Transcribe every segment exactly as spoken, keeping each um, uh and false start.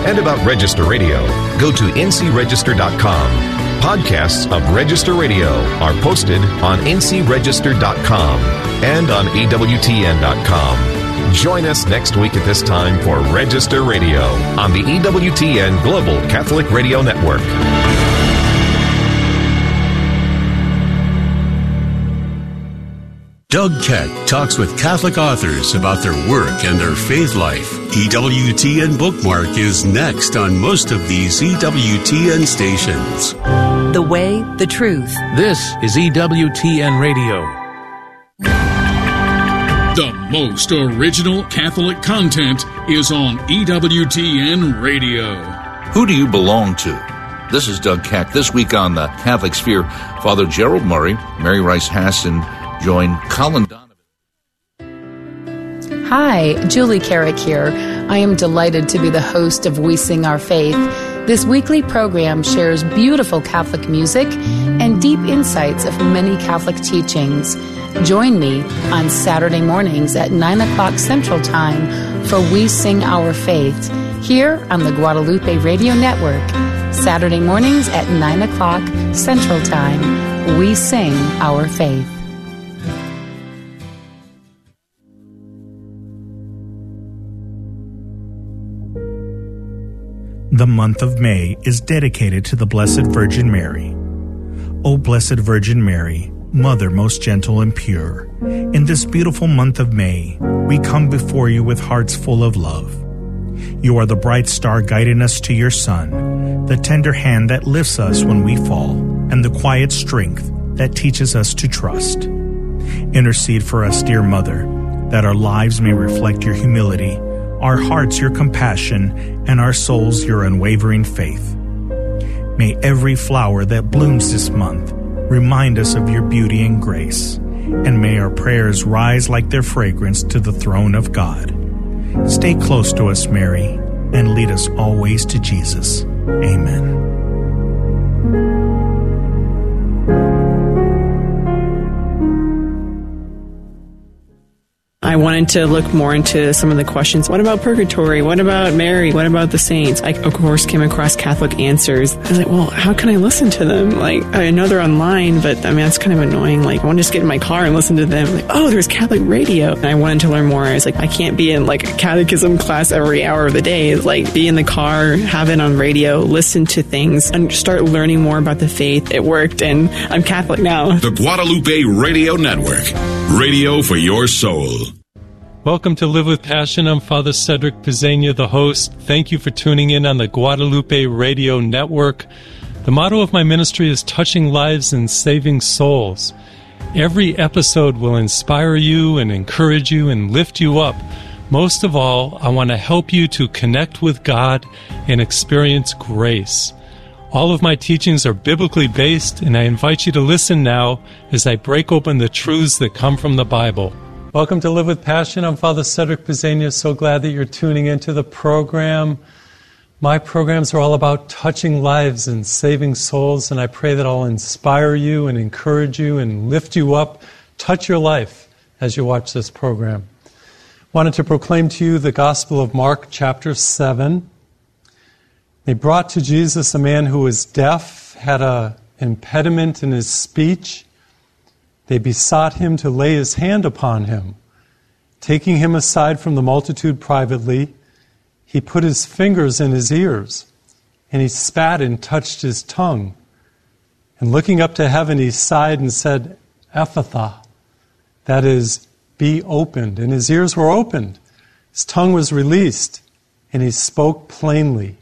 and about Register Radio, go to N C register dot com. Podcasts of Register Radio are posted on N C register dot com and on E W T N dot com. Join us next week at this time for Register Radio on the E W T N Global Catholic Radio Network. Doug Keck talks with Catholic authors about their work and their faith life. E W T N Bookmark is next on most of these E W T N stations. The way, the truth. This is E W T N Radio. The most original Catholic content is on E W T N Radio. Who do you belong to? This is Doug Keck. This week on the Catholic Sphere, Father Gerald Murray, Mary Rice Hasson, join Colin Donovan. Hi, Julie Carrick here. I am delighted to be the host of We Sing Our Faith. This weekly program shares beautiful Catholic music and deep insights of many Catholic teachings. Join me on Saturday mornings at nine o'clock Central Time for We Sing Our Faith here on the Guadalupe Radio Network. Saturday mornings at nine o'clock Central Time. We Sing Our Faith. The month of May is dedicated to the Blessed Virgin Mary. O Blessed Virgin Mary, Mother most gentle and pure, in this beautiful month of May, we come before you with hearts full of love. You are the bright star guiding us to your Son, the tender hand that lifts us when we fall, and the quiet strength that teaches us to trust. Intercede for us, dear Mother, that our lives may reflect your humility, our hearts your compassion, and our souls your unwavering faith. May every flower that blooms this month remind us of your beauty and grace, and may our prayers rise like their fragrance to the throne of God. Stay close to us, Mary, and lead us always to Jesus. Amen. I wanted to look more into some of the questions. What about purgatory? What about Mary? What about the saints? I, of course, came across Catholic Answers. I was like, well, how can I listen to them? Like, I know they're online, but I mean, that's kind of annoying. Like, I want to just get in my car and listen to them. Like, oh, there's Catholic radio. And I wanted to learn more. I was like, I can't be in like a catechism class every hour of the day. Like, be in the car, have it on radio, listen to things, and start learning more about the faith. It worked, and I'm Catholic now. The Guadalupe Radio Network. Radio for your soul. Welcome to Live with Passion. I'm Father Cedric Pizzania, the host. Thank you for tuning in on the Guadalupe Radio Network. The motto of my ministry is touching lives and saving souls. Every episode will inspire you and encourage you and lift you up. Most of all, I want to help you to connect with God and experience grace. All of my teachings are biblically based, and I invite you to listen now as I break open the truths that come from the Bible. Welcome to Live with Passion. I'm Father Cedric Pizzania. So glad that you're tuning into the program. My programs are all about touching lives and saving souls, and I pray that I'll inspire you and encourage you and lift you up, touch your life as you watch this program. Wanted to proclaim to you the Gospel of Mark, chapter seven. They brought to Jesus a man who was deaf, had an impediment in his speech. They besought him to lay his hand upon him. Taking him aside from the multitude privately, he put his fingers in his ears, and he spat and touched his tongue. And looking up to heaven, he sighed and said, Ephphatha, that is, be opened. And his ears were opened. His tongue was released, and he spoke plainly.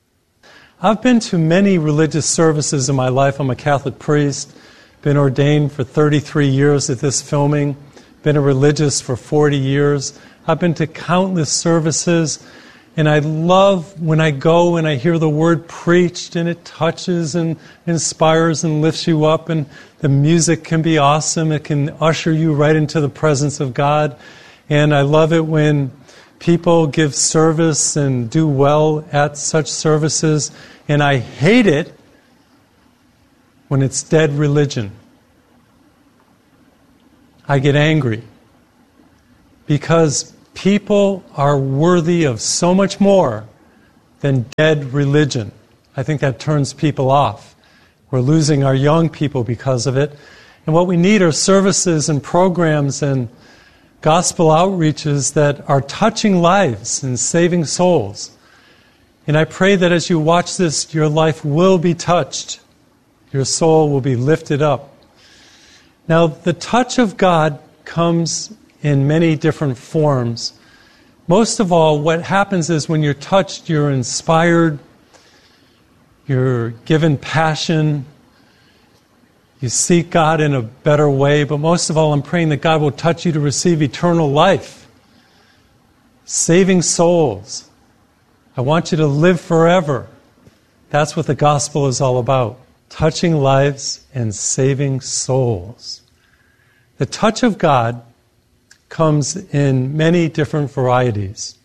I've been to many religious services in my life. I'm a Catholic priest. Been ordained for thirty-three years at this filming. Been a religious for forty years. I've been to countless services, and I love when I go and I hear the word preached, and it touches and inspires and lifts you up, and the music can be awesome. It can usher you right into the presence of God. And I love it when people give service and do well at such services, and I hate it when it's dead religion. I get angry because people are worthy of so much more than dead religion. I think that turns people off. We're losing our young people because of it. And what we need are services and programs and gospel outreaches that are touching lives and saving souls. And I pray that as you watch this, your life will be touched. Your soul will be lifted up. Now, the touch of God comes in many different forms. Most of all, what happens is when you're touched, you're inspired, you're given passion, you seek God in a better way, but most of all, I'm praying that God will touch you to receive eternal life, saving souls. I want you to live forever. That's what the gospel is all about, touching lives and saving souls. The touch of God comes in many different varieties,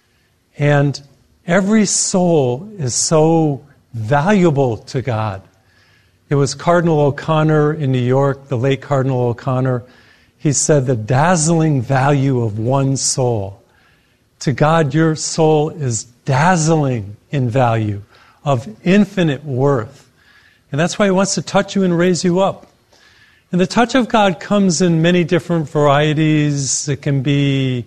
and every soul is so valuable to God. It was Cardinal O'Connor in New York, the late Cardinal O'Connor. He said, the dazzling value of one soul. To God, your soul is dazzling in value, of infinite worth. And that's why He wants to touch you and raise you up. And the touch of God comes in many different varieties. It can be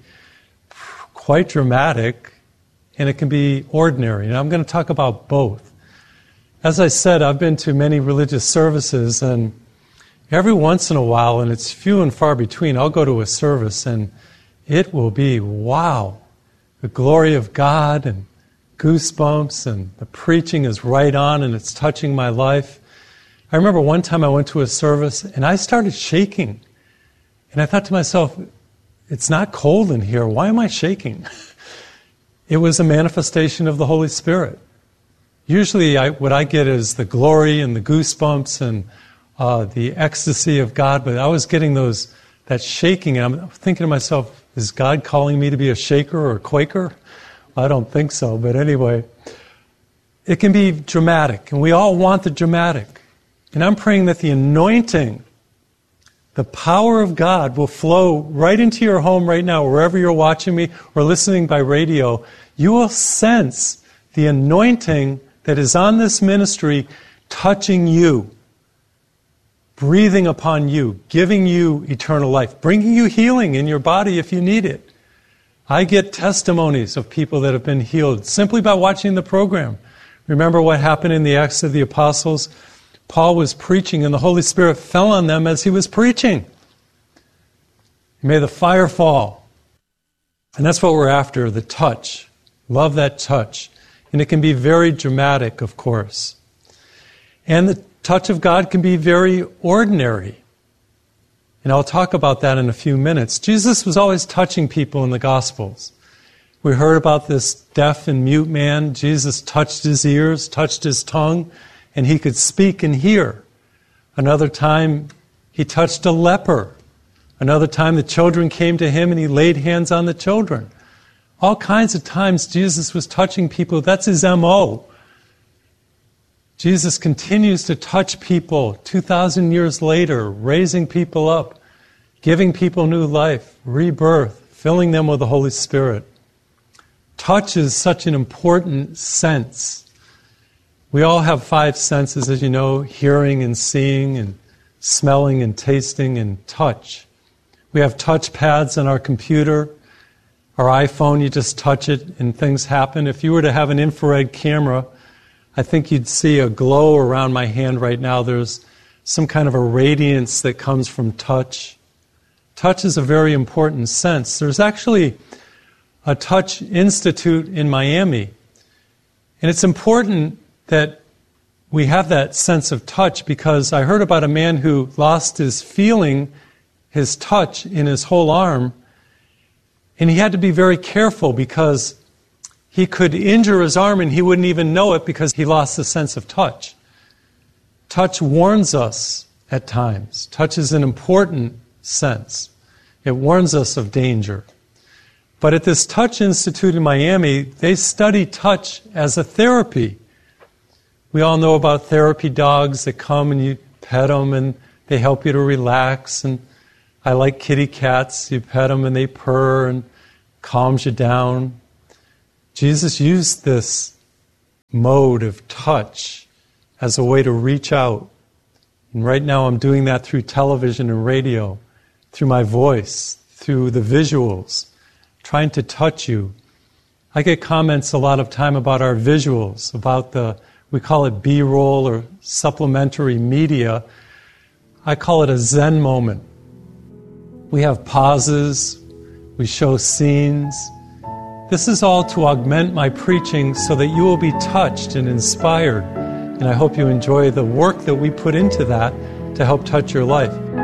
quite dramatic, and it can be ordinary. And I'm going to talk about both. As I said, I've been to many religious services, and every once in a while, and it's few and far between, I'll go to a service, and it will be, wow, the glory of God and goosebumps, and the preaching is right on, and it's touching my life. I remember one time I went to a service, and I started shaking. And I thought to myself, it's not cold in here. Why am I shaking? It was a manifestation of the Holy Spirit. Usually I, what I get is the glory and the goosebumps and uh, the ecstasy of God, but I was getting those that shaking, and I'm thinking to myself, is God calling me to be a shaker or a Quaker? I don't think so, but anyway. It can be dramatic, and we all want the dramatic. And I'm praying that the anointing, the power of God will flow right into your home right now, wherever you're watching me or listening by radio. You will sense the anointing that is on this ministry touching you, breathing upon you, giving you eternal life, bringing you healing in your body if you need it. I get testimonies of people that have been healed simply by watching the program. Remember what happened in the Acts of the Apostles? Paul was preaching and the Holy Spirit fell on them as he was preaching. May the fire fall. And that's what we're after, the touch. Love that touch. And it can be very dramatic, of course. And the touch of God can be very ordinary. And I'll talk about that in a few minutes. Jesus was always touching people in the Gospels. We heard about this deaf and mute man. Jesus touched his ears, touched his tongue, and he could speak and hear. Another time, he touched a leper. Another time, the children came to him and he laid hands on the children. All kinds of times Jesus was touching people. That's his M O. Jesus continues to touch people two thousand years later, raising people up, giving people new life, rebirth, filling them with the Holy Spirit. Touch is such an important sense. We all have five senses, as you know, hearing and seeing and smelling and tasting and touch. We have touch pads on our computer. Our iPhone, you just touch it and things happen. If you were to have an infrared camera, I think you'd see a glow around my hand right now. There's some kind of a radiance that comes from touch. Touch is a very important sense. There's actually a Touch Institute in Miami. And it's important that we have that sense of touch because I heard about a man who lost his feeling, his touch in his whole arm. And he had to be very careful because he could injure his arm and he wouldn't even know it because he lost the sense of touch. Touch warns us at times. Touch is an important sense. It warns us of danger. But at this Touch Institute in Miami, they study touch as a therapy. We all know about therapy dogs that come and you pet them and they help you to relax. And I like kitty cats. You pet them and they purr and calms you down. Jesus used this mode of touch as a way to reach out. And right now I'm doing that through television and radio, through my voice, through the visuals, trying to touch you. I get comments a lot of time about our visuals, about the, we call it B-roll or supplementary media. I call it a Zen moment. We have pauses, we show scenes. This is all to augment my preaching so that you will be touched and inspired. And I hope you enjoy the work that we put into that to help touch your life.